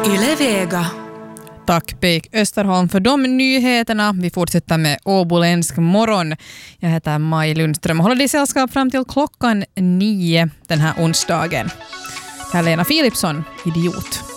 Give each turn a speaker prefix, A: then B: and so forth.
A: Yle Vega.
B: Tack Pek Österholm för de nyheterna. Vi fortsätter med Åboländsk morgon. Jag heter Maj Lundström och håller dig sällskap fram till 9:00 den här onsdagen. Det här är Lena Philipsson, Idiot.